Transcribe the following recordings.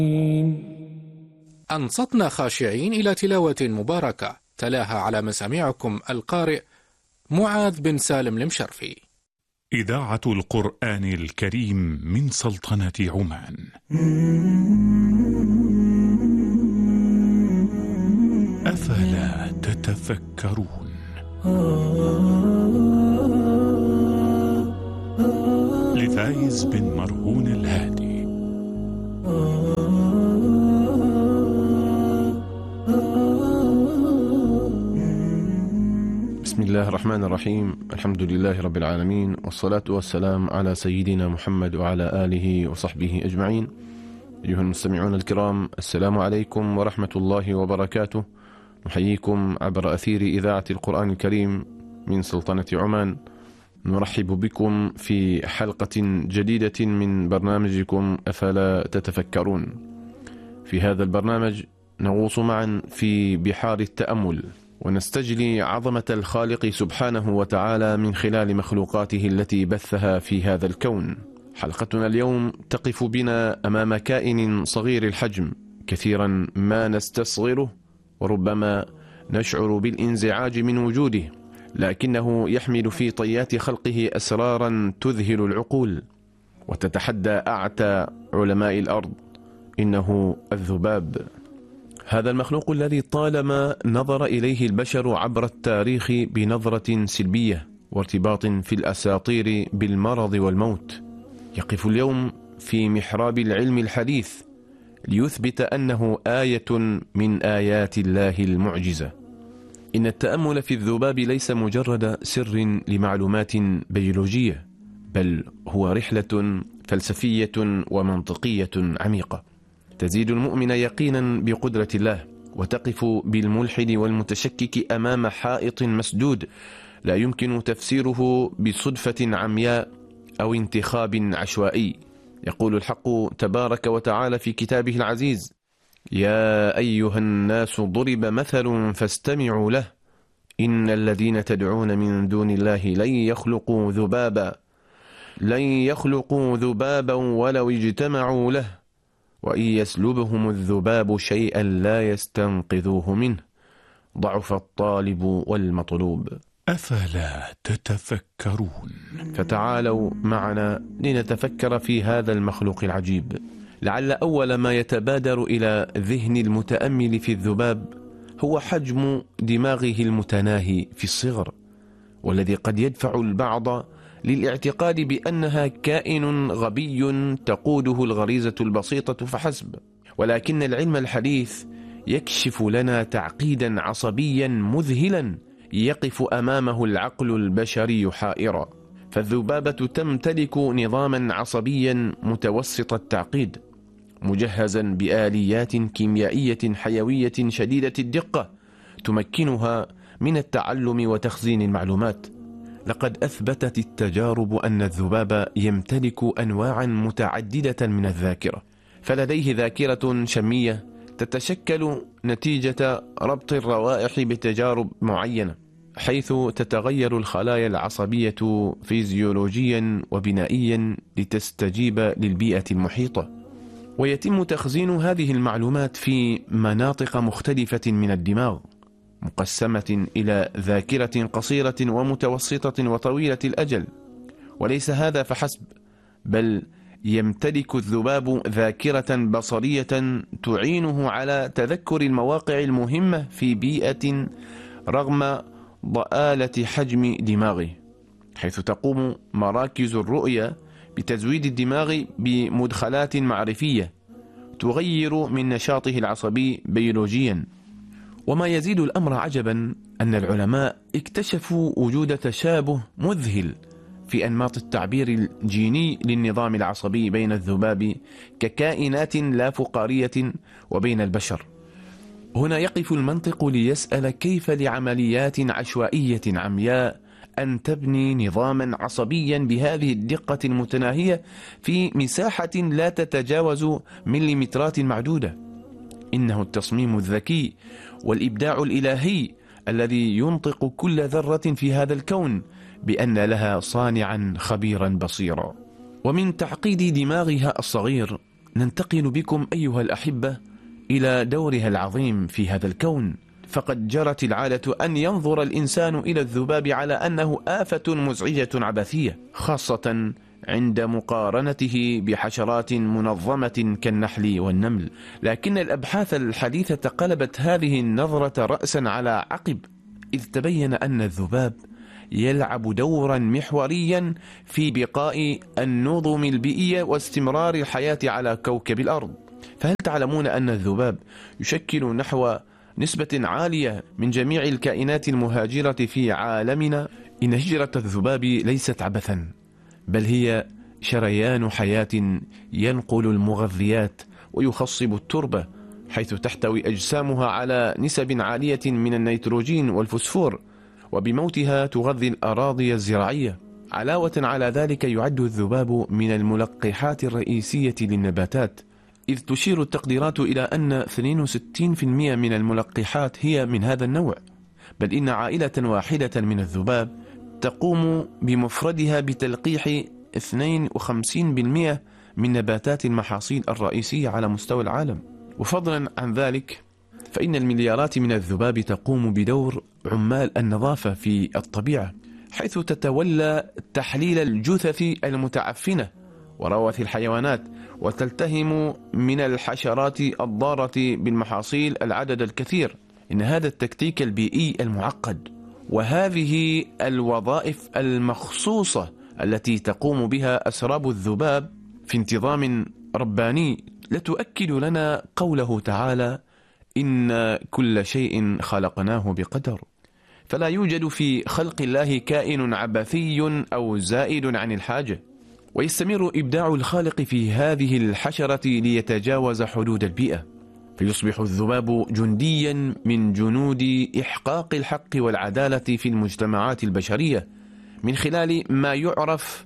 أنصتنا خاشعين إلى تلاوة مباركة تلاها على مسامعكم القارئ معاذ بن سالم المشرفي. إذاعة القرآن الكريم من سلطنة عمان. أفلا تتفكرون؟ لفايز بن مرهون الهادي. بسم الله الرحمن الرحيم. الحمد لله رب العالمين، والصلاة والسلام على سيدنا محمد وعلى آله وصحبه أجمعين. أيها المستمعون الكرام، السلام عليكم ورحمة الله وبركاته. نحييكم عبر أثير إذاعة القرآن الكريم من سلطنة عمان. نرحب بكم في حلقة جديدة من برنامجكم أفلا تتفكرون. في هذا البرنامج نغوص معا في بحار التأمل، ونستجلي عظمة الخالق سبحانه وتعالى من خلال مخلوقاته التي بثها في هذا الكون. حلقتنا اليوم تقف بنا أمام كائن صغير الحجم، كثيرا ما نستصغره وربما نشعر بالانزعاج من وجوده، لكنه يحمل في طيات خلقه أسرارا تذهل العقول وتتحدى أعتى علماء الأرض. إنه الذباب، هذا المخلوق الذي طالما نظر إليه البشر عبر التاريخ بنظرة سلبية وارتباط في الأساطير بالمرض والموت، يقف اليوم في محراب العلم الحديث ليثبت أنه آية من آيات الله المعجزة. إن التأمل في الذباب ليس مجرد سر لمعلومات بيولوجية، بل هو رحلة فلسفية ومنطقية عميقة تزيد المؤمن يقينا بقدرة الله، وتقف بالملحد والمتشكك أمام حائط مسدود لا يمكن تفسيره بصدفة عمياء أو انتخاب عشوائي. يقول الحق تبارك وتعالى في كتابه العزيز: يا أيها الناس ضرب مثل فاستمعوا له إن الذين تدعون من دون الله لن يخلقوا ذبابا ولو اجتمعوا له وإن يسلبهم الذباب شيئا لا يستنقذوه منه ضعف الطالب والمطلوب. أفلا تتفكرون؟ فتعالوا معنا لنتفكر في هذا المخلوق العجيب. لعل أول ما يتبادر إلى ذهن المتأمل في الذباب هو حجم دماغه المتناهي في الصغر، والذي قد يدفع البعض للاعتقاد بأنها كائن غبي تقوده الغريزة البسيطة فحسب. ولكن العلم الحديث يكشف لنا تعقيدا عصبيا مذهلا يقف أمامه العقل البشري حائرا. فالذبابة تمتلك نظاما عصبيا متوسط التعقيد، مجهزا بآليات كيميائية حيوية شديدة الدقة تمكنها من التعلم وتخزين المعلومات. لقد أثبتت التجارب أن الذباب يمتلك أنواعا متعددة من الذاكرة، فلديه ذاكرة شمية تتشكل نتيجة ربط الروائح بتجارب معينة، حيث تتغير الخلايا العصبية فيزيولوجيا وبنائيا لتستجيب للبيئة المحيطة. ويتم تخزين هذه المعلومات في مناطق مختلفة من الدماغ، مقسمة إلى ذاكرة قصيرة ومتوسطة وطويلة الأجل. وليس هذا فحسب، بل يمتلك الذباب ذاكرة بصرية تعينه على تذكر المواقع المهمة في بيئة رغم ضآلة حجم دماغه، حيث تقوم مراكز الرؤية بتزويد الدماغ بمدخلات معرفية تغير من نشاطه العصبي بيولوجيا. وما يزيد الأمر عجبا أن العلماء اكتشفوا وجود تشابه مذهل في أنماط التعبير الجيني للنظام العصبي بين الذباب ككائنات لا فقارية وبين البشر. هنا يقف المنطق ليسأل: كيف لعمليات عشوائية عمياء أن تبني نظاما عصبيا بهذه الدقة المتناهية في مساحة لا تتجاوز مليمترات معدودة؟ إنه التصميم الذكي والإبداع الإلهي الذي ينطق كل ذرة في هذا الكون بأن لها صانعا خبيرا بصيرا. ومن تعقيد دماغها الصغير ننتقل بكم أيها الأحبة إلى دورها العظيم في هذا الكون. فقد جرت العادة أن ينظر الإنسان إلى الذباب على أنه آفة مزعجة عبثية، خاصة عند مقارنته بحشرات منظمة كالنحل والنمل. لكن الأبحاث الحديثة قلبت هذه النظرة رأسا على عقب، إذ تبين أن الذباب يلعب دورا محوريا في بقاء النظم البيئية واستمرار الحياة على كوكب الأرض. فهل تعلمون أن الذباب يشكل نحو نسبة عالية من جميع الكائنات المهاجرة في عالمنا؟ إن هجرة الذباب ليست عبثا، بل هي شريان حياة ينقل المغذيات ويخصب التربة، حيث تحتوي أجسامها على نسب عالية من النيتروجين والفوسفور، وبموتها تغذي الأراضي الزراعية. علاوة على ذلك يعد الذباب من الملقحات الرئيسية للنباتات، إذ تشير التقديرات إلى أن 62% من الملقحات هي من هذا النوع. بل إن عائلة واحدة من الذباب تقوم بمفردها بتلقيح 52% من نباتات المحاصيل الرئيسية على مستوى العالم. وفضلا عن ذلك فإن المليارات من الذباب تقوم بدور عمال النظافة في الطبيعة، حيث تتولى تحليل الجثث المتعفنة وروث الحيوانات، وتلتهم من الحشرات الضارة بالمحاصيل العدد الكثير. إن هذا التكتيك البيئي المعقد وهذه الوظائف المخصوصة التي تقوم بها أسراب الذباب في انتظام رباني لتؤكد لنا قوله تعالى: إن كل شيء خلقناه بقدر. فلا يوجد في خلق الله كائن عبثي أو زائد عن الحاجة، ويستمر إبداع الخالق في هذه الحشرة ليتجاوز حدود البيئة، فيصبح الذباب جنديا من جنود إحقاق الحق والعدالة في المجتمعات البشرية، من خلال ما يعرف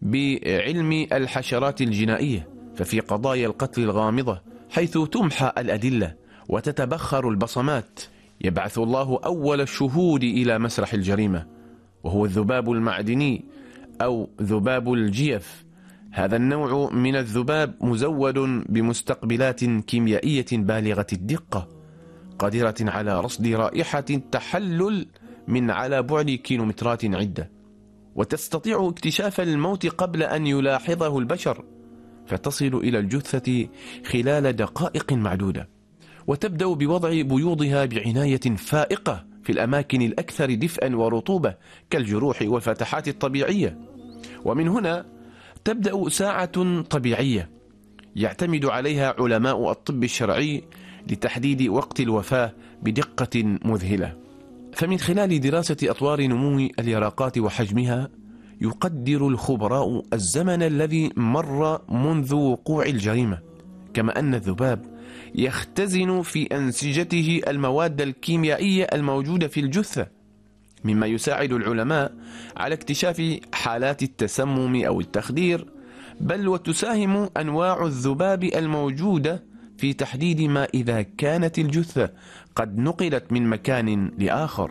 بعلم الحشرات الجنائية. ففي قضايا القتل الغامضة، حيث تمحى الأدلة وتتبخر البصمات، يبعث الله أول الشهود إلى مسرح الجريمة، وهو الذباب المعدني أو ذباب الجيف. هذا النوع من الذباب مزود بمستقبلات كيميائية بالغة الدقة، قادرة على رصد رائحة تحلل من على بعد كيلومترات عدة، وتستطيع اكتشاف الموت قبل أن يلاحظه البشر، فتصل إلى الجثة خلال دقائق معدودة، وتبدأ بوضع بيوضها بعناية فائقة في الأماكن الأكثر دفئا ورطوبة كالجروح والفتحات الطبيعية. ومن هنا تبدأ ساعة طبيعية يعتمد عليها علماء الطب الشرعي لتحديد وقت الوفاة بدقة مذهلة. فمن خلال دراسة أطوار نمو اليرقات وحجمها، يقدر الخبراء الزمن الذي مر منذ وقوع الجريمة. كما أن الذباب يختزن في أنسجته المواد الكيميائية الموجودة في الجثة، مما يساعد العلماء على اكتشاف حالات التسمم أو التخدير، بل وتساهم أنواع الذباب الموجودة في تحديد ما إذا كانت الجثة قد نقلت من مكان لآخر،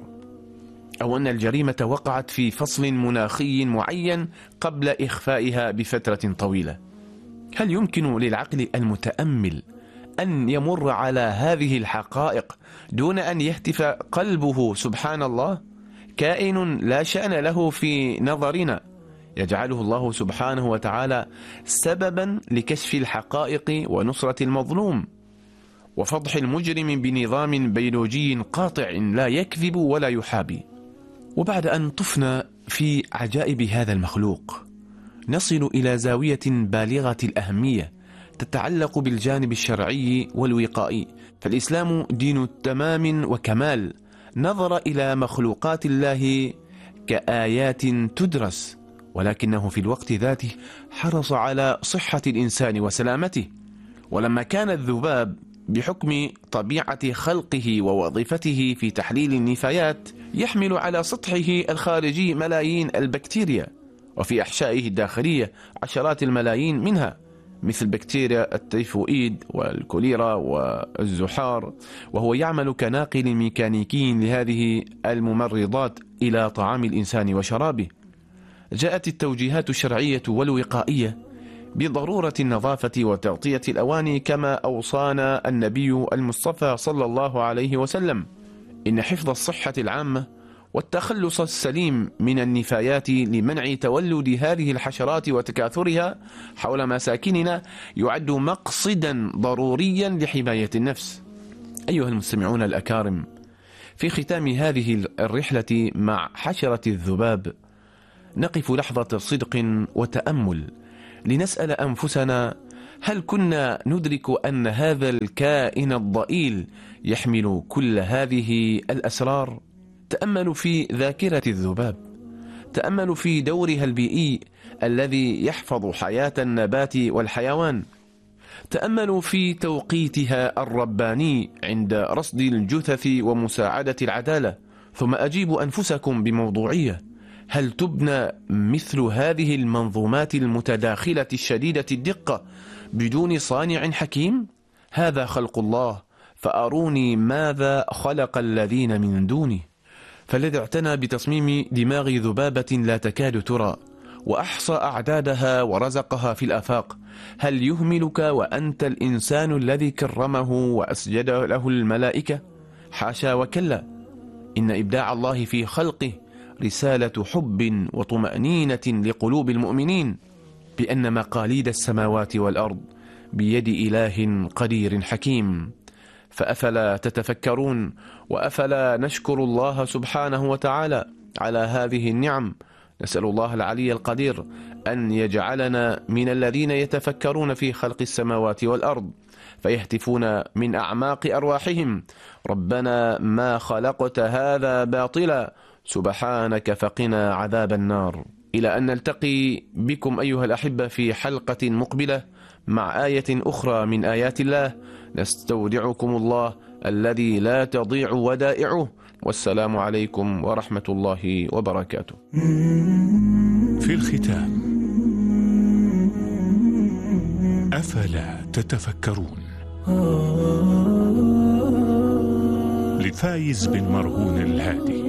أو أن الجريمة وقعت في فصل مناخي معين قبل إخفائها بفترة طويلة. هل يمكن للعقل المتأمل أن يمر على هذه الحقائق دون أن يهتف قلبه سبحان الله؟ كائن لا شأن له في نظرنا يجعله الله سبحانه وتعالى سببا لكشف الحقائق ونصرة المظلوم وفضح المجرم بنظام بيولوجي قاطع لا يكذب ولا يحابي. وبعد أن طفنا في عجائب هذا المخلوق، نصل إلى زاوية بالغة الأهمية تتعلق بالجانب الشرعي والوقائي. فالإسلام دين تمام وكمال، نظر إلى مخلوقات الله كآيات تدرس، ولكنه في الوقت ذاته حرص على صحة الإنسان وسلامته. ولما كان الذباب بحكم طبيعة خلقه ووظيفته في تحليل النفايات يحمل على سطحه الخارجي ملايين البكتيريا، وفي أحشائه الداخلية عشرات الملايين منها، مثل بكتيريا التيفوئيد والكوليرا والزحار، وهو يعمل كناقل ميكانيكي لهذه الممرضات إلى طعام الإنسان وشرابه. جاءت التوجيهات الشرعية والوقائية بضرورة النظافة وتغطية الأواني كما أوصانا النبي المصطفى صلى الله عليه وسلم. إن حفظ الصحة العامة والتخلص السليم من النفايات لمنع تولد هذه الحشرات وتكاثرها حول مساكننا يعد مقصدا ضروريا لحماية النفس. أيها المستمعون الأكارم، في ختام هذه الرحلة مع حشرة الذباب نقف لحظة صدق وتأمل لنسأل أنفسنا: هل كنا ندرك أن هذا الكائن الضئيل يحمل كل هذه الأسرار؟ تأملوا في ذاكرة الذباب، تأملوا في دورها البيئي الذي يحفظ حياة النبات والحيوان، تأملوا في توقيتها الرباني عند رصد الجثث ومساعدة العدالة. ثم أجيبوا أنفسكم بموضوعية: هل تبنى مثل هذه المنظومات المتداخلة الشديدة الدقة بدون صانع حكيم؟ هذا خلق الله، فأروني ماذا خلق الذين من دونه. فالذي اعتنى بتصميم دماغ ذبابة لا تكاد ترى وأحصى أعدادها ورزقها في الآفاق، هل يهملك وأنت الإنسان الذي كرمه وأسجد له الملائكة؟ حاشا وكلا، إن إبداع الله في خلقه رسالة حب وطمأنينة لقلوب المؤمنين بأن مقاليد السماوات والأرض بيد إله قدير حكيم. فأفلا تتفكرون وأفلا نشكر الله سبحانه وتعالى على هذه النعم؟ نسأل الله العلي القدير أن يجعلنا من الذين يتفكرون في خلق السماوات والأرض فيهتفون من أعماق أرواحهم: ربنا ما خلقت هذا باطلا سبحانك فقنا عذاب النار. إلى أن نلتقي بكم أيها الأحبة في حلقة مقبلة مع آية أخرى من آيات الله، نستودعكم الله الذي لا تضيع ودائعه، والسلام عليكم ورحمة الله وبركاته. في الختام، أفلا تتفكرون؟ لفايز بن مرهون الهادي.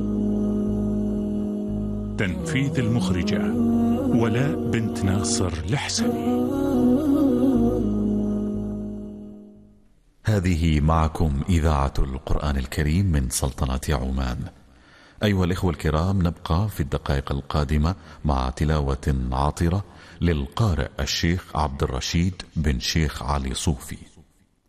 تنفيذ المخرجة ولاء بنت ناصر الحسني. هذه معكم إذاعة القرآن الكريم من سلطنة عمان. أيها الإخوة الكرام، نبقى في الدقائق القادمة مع تلاوة عاطرة للقارئ الشيخ عبد الرشيد بن شيخ علي صوفي.